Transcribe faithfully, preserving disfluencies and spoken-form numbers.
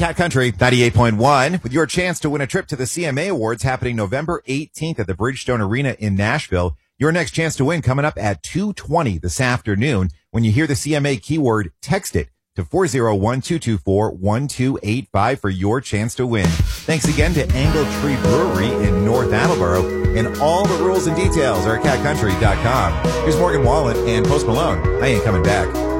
Cat Country ninety-eight point one with your chance to win a trip to the C M A Awards happening November eighteenth at the Bridgestone Arena in Nashville. Your next chance to win coming up at two twenty this afternoon. When you hear the C M A keyword, text it to four oh one, two two four, one two eight five for your chance to win. Thanks again to Angle Tree Brewery in North Attleboro. And all the rules and details are at cat country dot com. Here's Morgan Wallen and Post Malone. I Ain't Coming Back.